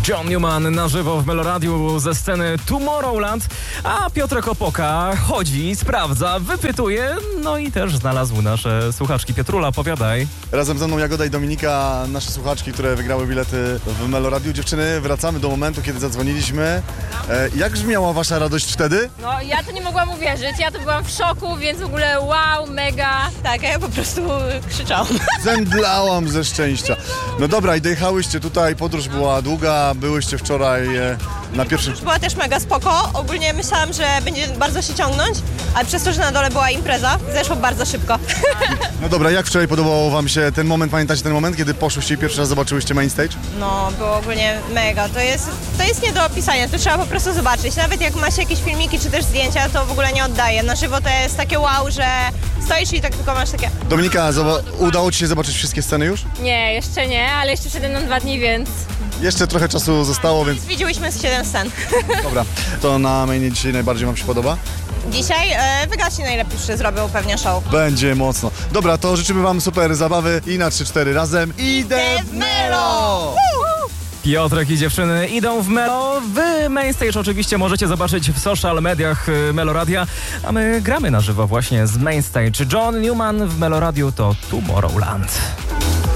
John Newman na żywo w Meloradiu ze sceny Tomorrowland, a Piotrek Opoka chodzi, sprawdza, wypytuje, no i też znalazł nasze słuchaczki. Piotrula, opowiadaj. Razem ze mną Jagoda i Dominika, nasze słuchaczki, które wygrały bilety w Meloradiu. Dziewczyny, wracamy do momentu, kiedy zadzwoniliśmy. Jak brzmiała wasza radość wtedy? No ja to nie mogłam uwierzyć, ja to byłam w szoku, więc w ogóle wow, mega. Tak, a ja po prostu krzyczałam. Zemdlałam ze szczęścia. No dobra, i dojechałyście tutaj, podróż była długa, byłyście wczoraj na pierwszym... Była też mega spoko. Ogólnie myślałam, że będzie bardzo się ciągnąć, ale przez to, że na dole była impreza, zeszło bardzo szybko. No dobra, jak wczoraj podobał wam się ten moment, pamiętacie ten moment, kiedy poszłyście i pierwszy raz zobaczyłyście main stage? No, było ogólnie mega. To jest nie do opisania, to trzeba po prostu zobaczyć. Nawet jak ma się jakieś filmiki czy też zdjęcia, to w ogóle nie oddaje. Na żywo to jest takie wow, że stoisz i tak tylko masz takie... Dominika, udało ci się zobaczyć wszystkie sceny już? Nie, jeszcze nie, ale jeszcze przede mną 2 dni, więc... Jeszcze trochę czasu zostało, więc Widziałyśmy z 7 scen. dobra. To na mainie dzisiaj najbardziej wam się podoba? Dzisiaj wygaci najlepiej zrobił pewnie show. Będzie mocno. Dobra, to życzymy wam super zabawy i na 3-4 razem. Idę w Melo! Piotrek i dziewczyny idą w Melo. Wy Mainstage oczywiście możecie zobaczyć w social mediach Meloradia, a my gramy na żywo właśnie z Mainstage. John Newman w Meloradiu to Tomorrowland.